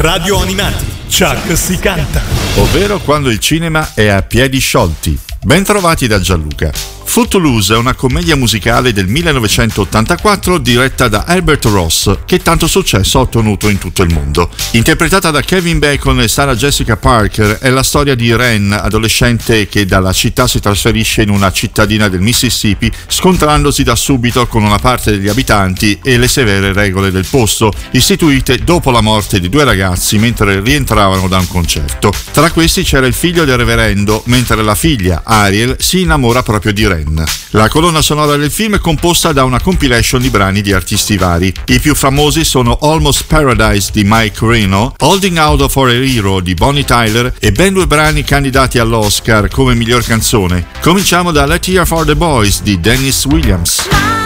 Radio Animati, Chuck si canta. Ovvero quando il cinema è a piedi sciolti. Ben trovati da Gianluca. Footloose è una commedia musicale del 1984 diretta da Herbert Ross, che tanto successo ha ottenuto in tutto il mondo. Interpretata da Kevin Bacon e Sarah Jessica Parker, è la storia di Ren, adolescente che dalla città si trasferisce in una cittadina del Mississippi, scontrandosi da subito con una parte degli abitanti e le severe regole del posto, istituite dopo la morte di due ragazzi mentre rientravano da un concerto. Tra questi c'era il figlio del reverendo, mentre la figlia, Ariel, si innamora proprio di Ren. La colonna sonora del film è composta da una compilation di brani di artisti vari. I più famosi sono Almost Paradise di Mike Reno, Holding Out for a Hero di Bonnie Tyler e ben due brani candidati all'Oscar come miglior canzone. Cominciamo da Let's Hear for the Boys di Dennis Williams.